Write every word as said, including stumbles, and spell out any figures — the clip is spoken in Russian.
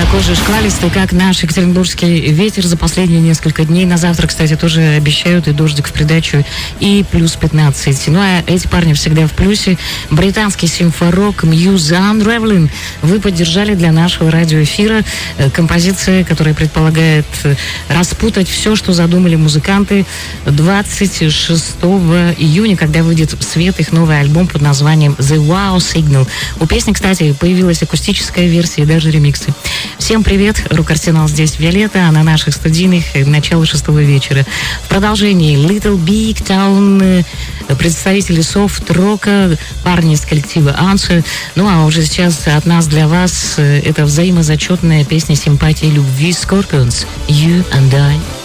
такой же шквалистый, как наш екатеринбургский ветер за последние несколько дней. На завтра, кстати, тоже обещают и дождик в придачу, и плюс пятнадцать. Ну, а эти парни всегда в плюсе. Британский симфорок Muse Unraveling вы поддержали для нашего радиоэфира. Композиция, которая предполагает распутать все, что задумали музыканты, двадцать шестого июня, когда выйдет в свет их новый альбом под названием The Wow Signal. У песни, кстати, появилась акустическая версия и даже ремиксы. Всем привет, Рок-Арсенал здесь Виолетта, а на наших студийных начало шестого вечера. В продолжении Little Big Town, представители софт-рока, парни из коллектива Answer. Ну а уже сейчас от нас для вас это взаимозачетная песня симпатии и любви Scorpions, You and I.